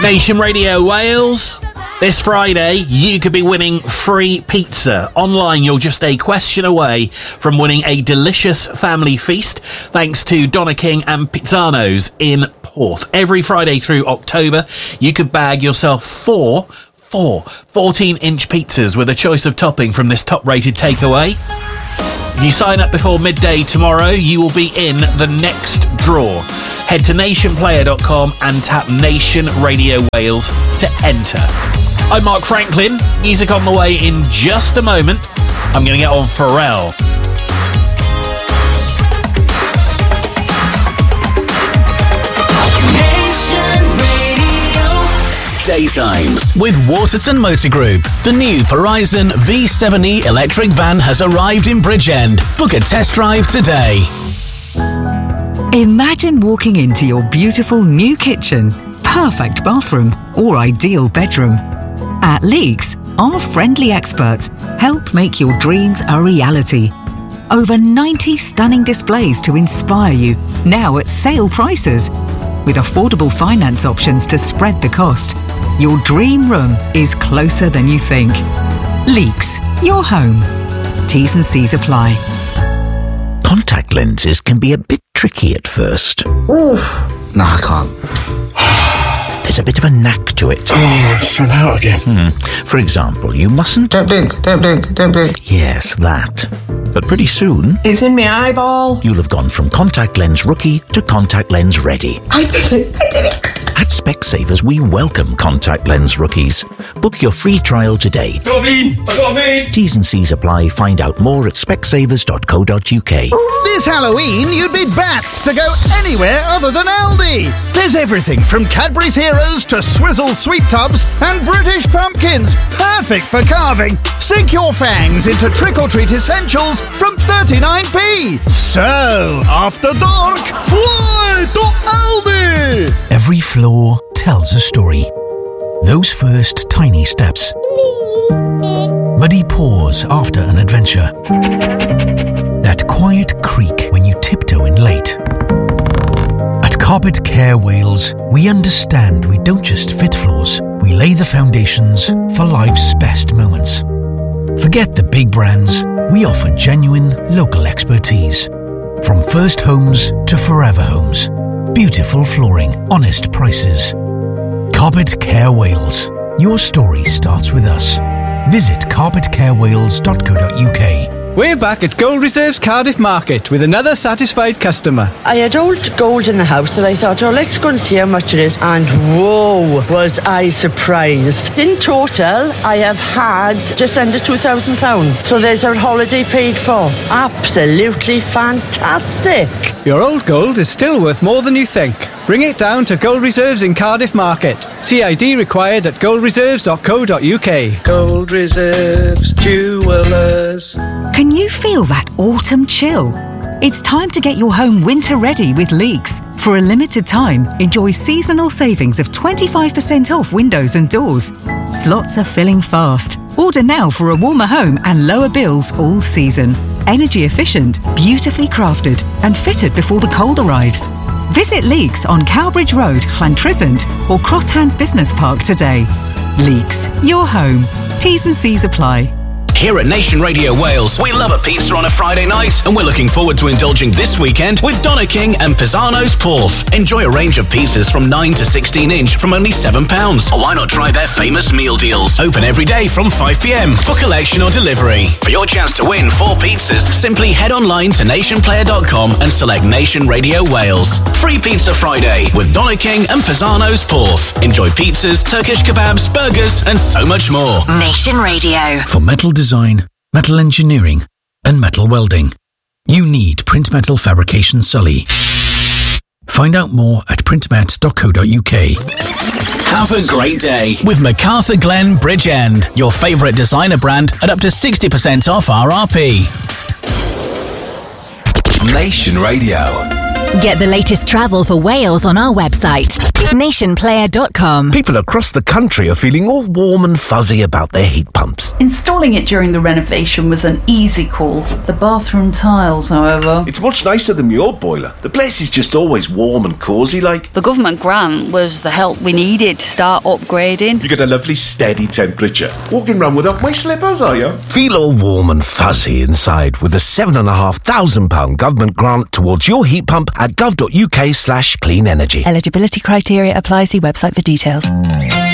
Nation Radio Wales. This Friday, you could be winning free pizza. Online, you're just a question away from winning a delicious family feast, thanks to Donna King and Pizzanos in Porth. Every Friday through October, you could bag yourself four 14-inch pizzas with a choice of topping from this top-rated takeaway. If you sign up before midday tomorrow, you will be in the next draw. Head to nationplayer.com and tap Nation Radio Wales to enter. I'm Mark Franklin. Music on the way in just a moment. I'm going to get on Pharrell. Daytimes with Waterton Motor Group. The new Verizon V7e electric van has arrived in Bridgend. Book a test drive today. Imagine walking into your beautiful new kitchen, perfect bathroom, or ideal bedroom. At Leeks, our friendly experts help make your dreams a reality. Over 90 stunning displays to inspire you, now at sale prices. With affordable finance options to spread the cost, your dream room is closer than you think. Leeks, your home. T's and C's apply. Contact lenses can be a bit tricky at first. Oof. No, I can't. There's a bit of a knack to it. Oh, it's run out again. For example, you mustn't... Don't blink, don't blink, don't blink. Yes, that. But pretty soon... It's in my eyeball. You'll have gone from contact lens rookie to contact lens ready. I did it. At Specsavers, we welcome contact lens rookies. Book your free trial today. I got me. T's and C's apply. Find out more at specsavers.co.uk. This Halloween, you'd be bats to go anywhere other than Aldi. There's everything from Cadbury's Heroes to Swizzle Sweet Tubs and British Pumpkins. Perfect for carving. Sink your fangs into trick-or-treat essentials from 39p. So, after dark, fly to Aldi. Every floor tells a story. Those first tiny steps. Muddy paws after an adventure. That quiet creak when you tiptoe in late. At Carpet Care Wales, we understand we don't just fit floors, we lay the foundations for life's best moments. Forget the big brands, we offer genuine local expertise. From first homes to forever homes. Beautiful flooring, honest prices. Carpet Care Wales. Your story starts with us. Visit carpetcarewales.co.uk. We're back at Gold Reserve's Cardiff Market with another satisfied customer. I had old gold in the house that I thought, let's go and see how much it is. And whoa, was I surprised. In total, I have had just under £2,000. So there's our holiday paid for. Absolutely fantastic. Your old gold is still worth more than you think. Bring it down to Gold Reserves in Cardiff Market. CID required at goldreserves.co.uk. Gold Reserves Jewellers. Can you feel that autumn chill? It's time to get your home winter ready with Leeks. For a limited time, enjoy seasonal savings of 25% off windows and doors. Slots are filling fast. Order now for a warmer home and lower bills all season. Energy efficient, beautifully crafted and fitted before the cold arrives. Visit Leeks on Cowbridge Road, Llantrisant or Crosshands Business Park today. Leeks, your home. T's and C's apply. Here at Nation Radio Wales, we love a pizza on a Friday night, and we're looking forward to indulging this weekend with Donna King and Pizzanos Porth. Enjoy a range of pizzas from 9 to 16-inch from only £7. Or why not try their famous meal deals? Open every day from 5pm for collection or delivery. For your chance to win 4 pizzas, simply head online to nationplayer.com and select Nation Radio Wales. Free Pizza Friday with Donna King and Pizzanos Porth. Enjoy pizzas, Turkish kebabs, burgers, and so much more. Nation Radio. For metal design, metal engineering, and metal welding, you need Print Metal Fabrication Sully. Find out more at printmet.co.uk. Have a great day with MacArthur Glen Bridgend, your favourite designer brand at up to 60% off RRP. Nation Radio. Get the latest travel for Wales on our website, nationplayer.com. People across the country are feeling all warm and fuzzy about their heat pumps. Installing it during the renovation was an easy call. The bathroom tiles, however... It's much nicer than my old boiler. The place is just always warm and cosy like. The government grant was the help we needed to start upgrading. You get a lovely steady temperature. Walking round without my slippers, are you? Feel all warm and fuzzy inside with a £7,500 government grant towards your heat pump at gov.uk/clean energy. Eligibility criteria apply. See website for details.